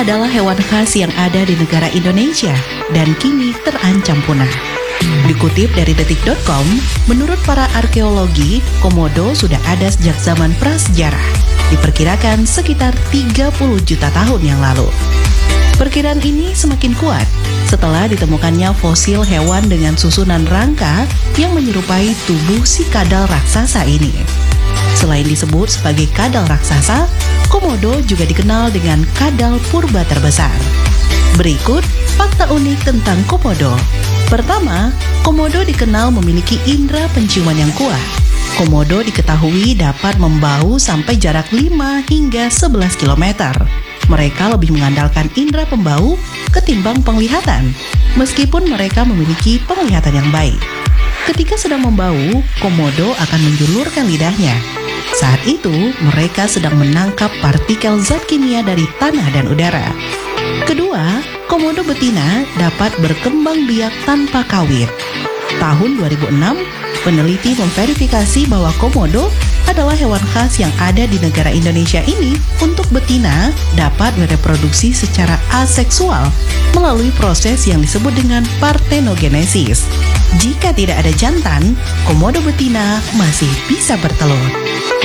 adalah hewan khas yang ada di negara Indonesia dan kini terancam punah. Dikutip dari detik.com, menurut para arkeologi, komodo sudah ada sejak zaman prasejarah, diperkirakan sekitar 30 juta tahun yang lalu. Perkiraan ini semakin kuat setelah ditemukannya fosil hewan dengan susunan rangka yang menyerupai tubuh si kadal raksasa ini. Selain disebut sebagai kadal raksasa, komodo juga dikenal dengan kadal purba terbesar. Berikut fakta unik tentang komodo. Pertama, komodo dikenal memiliki indera penciuman yang kuat. Komodo diketahui dapat membau sampai jarak 5 hingga 11 km. Mereka lebih mengandalkan indera pembau ketimbang penglihatan, meskipun mereka memiliki penglihatan yang baik. Ketika sedang membau, komodo akan menjulurkan lidahnya. Saat itu, mereka sedang menangkap partikel zat kimia dari tanah dan udara. Kedua, komodo betina dapat berkembang biak tanpa kawin. Tahun 2006, peneliti memverifikasi bahwa komodo adalah hewan khas yang ada di negara Indonesia ini untuk betina dapat mereproduksi secara aseksual melalui proses yang disebut dengan partenogenesis. Jika tidak ada jantan, komodo betina masih bisa bertelur.